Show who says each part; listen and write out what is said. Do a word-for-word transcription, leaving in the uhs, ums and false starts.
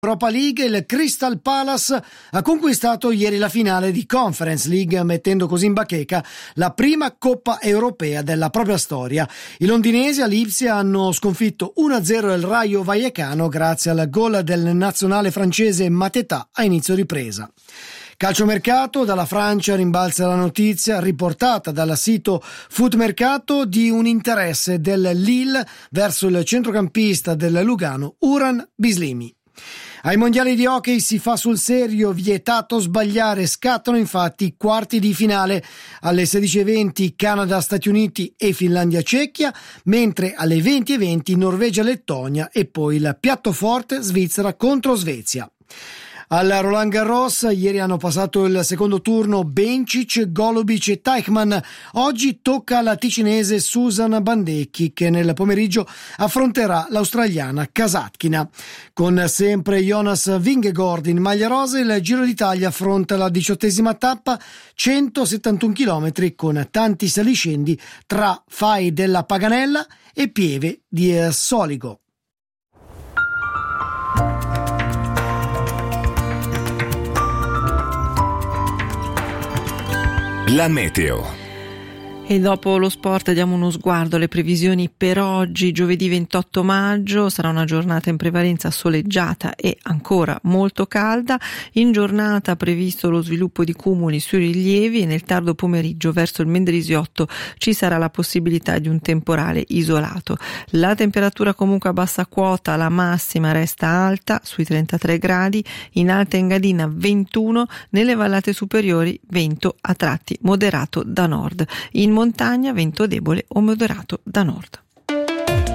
Speaker 1: Europa League, il Crystal Palace ha conquistato ieri la finale di Conference League, mettendo così in bacheca la prima Coppa Europea della propria storia. I londinesi a Lipsia hanno sconfitto uno a zero il Rayo Vallecano grazie al gol del nazionale francese Mateta a inizio ripresa. Calciomercato, dalla Francia rimbalza la notizia riportata dal sito Footmercato di un interesse del Lille verso il centrocampista del Lugano Uran Bislimi. Ai mondiali di hockey si fa sul serio, vietato sbagliare, scattano infatti i quarti di finale. Alle sedici e venti Canada, Stati Uniti e Finlandia-Cechia, mentre alle venti e venti Norvegia-Lettonia e poi il piatto forte Svizzera contro Svezia. Al Roland Garros ieri hanno passato il secondo turno Bencic, Golubic e Teichmann. Oggi tocca alla ticinese Susan Bandecchi, che nel pomeriggio affronterà l'australiana Kasatkina. Con sempre Jonas Vingegaard in maglia rosa, il Giro d'Italia affronta la diciottesima tappa, centosettantuno chilometri con tanti saliscendi tra Fai della Paganella e Pieve di Soligo.
Speaker 2: La meteo.
Speaker 3: E dopo lo sport diamo uno sguardo alle previsioni per oggi. Giovedì ventotto maggio sarà una giornata in prevalenza soleggiata e ancora molto calda. In giornata previsto lo sviluppo di cumuli sui rilievi e nel tardo pomeriggio verso il Mendrisiotto ci sarà la possibilità di un temporale isolato. La temperatura comunque a bassa quota, la massima resta alta sui trentatré gradi, in Alta Engadina ventuno, nelle vallate superiori vento a tratti moderato da nord. In montagna vento debole o moderato da nord.